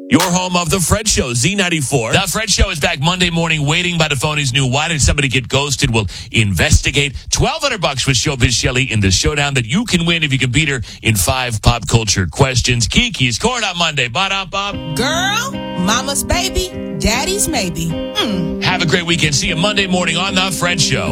Your home of The Fred Show, Z94. The Fred Show is back Monday morning, waiting by the phone. He's new. Why did somebody get ghosted? We'll investigate. $1,200 with Showbiz Shelly in the showdown that you can win if you can beat her in 5 pop culture questions. Kiki's Court on Monday. Ba-da-ba. Girl, mama's baby, daddy's maybe. Have a great weekend. See you Monday morning on The Fred Show.